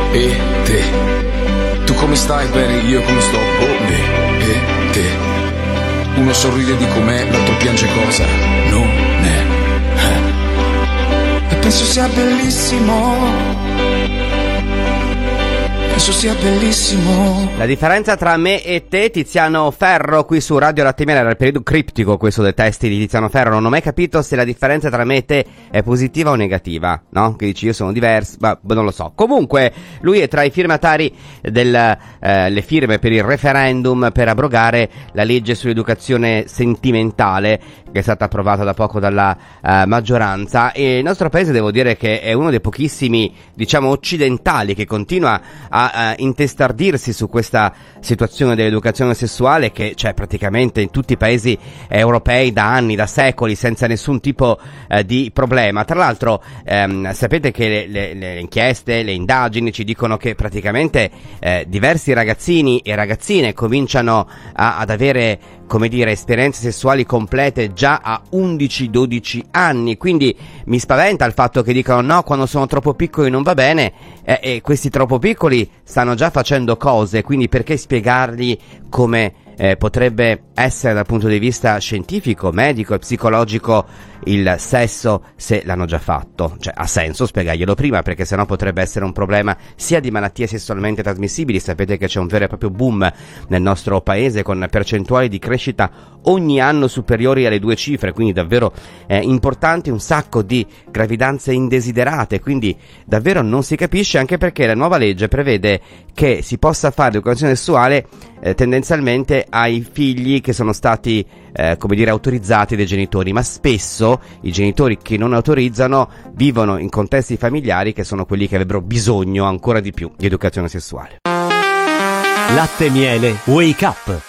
E te, tu come stai Barry, io come sto, me e te. Uno sorride di com'è, l'altro piange cosa non è. E penso sia bellissimo. Penso sia bellissimo. La differenza tra me e te, Tiziano Ferro, qui su Radio Latte Miele. Era il periodo criptico questo dei testi di Tiziano Ferro. Non ho mai capito se la differenza tra me e te è positiva o negativa, no? Che dici io sono diverso, ma non lo so. Comunque lui è tra i firmatari le firme per il referendum per abrogare la legge sull'educazione sentimentale, che è stata approvata da poco dalla maggioranza. E il nostro paese, devo dire che è uno dei pochissimi, diciamo, occidentali che continua a intestardirsi su questa situazione dell'educazione sessuale, che c'è praticamente in tutti i paesi europei da anni, da secoli, senza nessun tipo di problema. Tra l'altro sapete che le inchieste, le indagini ci dicono che praticamente diversi ragazzini e ragazzine cominciano ad avere, come dire, esperienze sessuali complete già a 11-12 anni. Quindi mi spaventa il fatto che dicano no, quando sono troppo piccoli non va bene, e questi troppo piccoli stanno già facendo cose, quindi perché spiegargli come potrebbe essere dal punto di vista scientifico, medico e psicologico il sesso, se l'hanno già fatto? Cioè, ha senso spiegarglielo prima, perché sennò potrebbe essere un problema sia di malattie sessualmente trasmissibili. Sapete che c'è un vero e proprio boom nel nostro paese, con percentuali di crescita ogni anno superiori alle 2 cifre, quindi davvero importanti, un sacco di gravidanze indesiderate, quindi davvero non si capisce, anche perché la nuova legge prevede che si possa fare educazione sessuale tendenzialmente ai figli che sono stati come dire autorizzati dai genitori, ma spesso i genitori che non autorizzano vivono in contesti familiari che sono quelli che avrebbero bisogno ancora di più di educazione sessuale. Latte Miele Wake Up.